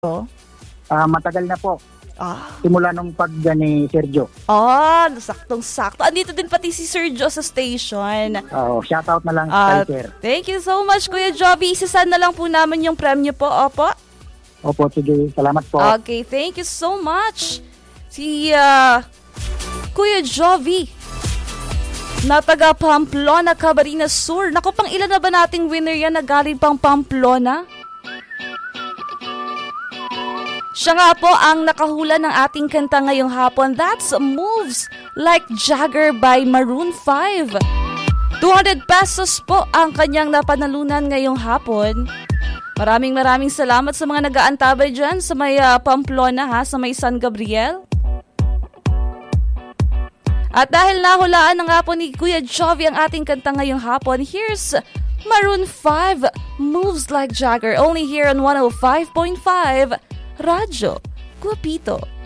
Oh. Matagal na po. Simula nung ni Sergio. Saktong-sakto. Andito din pati si Sergio sa station. Shoutout na lang kay Sir. Thank you so much, Kuya Jovi. Isasend na lang po namin yung premyo po. Opo, sige. Salamat po. Okay, thank you so much. Si Kuya Jovi na taga Pamplona, Camarines Sur. Naku, pang ilan na ba nating winner yan na galing pang Pamplona? Siya nga po ang nakahula ng ating kanta ngayong hapon. That's Moves Like Jagger by Maroon 5. 200 pesos po ang kanyang napanalunan ngayong hapon. Maraming salamat sa mga nag-aantabay dyan sa may Pamplona, sa may San Gabriel. At dahil nahulaan na nga po ni Kuya Jovi ang ating kanta ngayong hapon, here's Maroon 5, Moves Like Jagger, only here on 105.5 Radyo Guapito.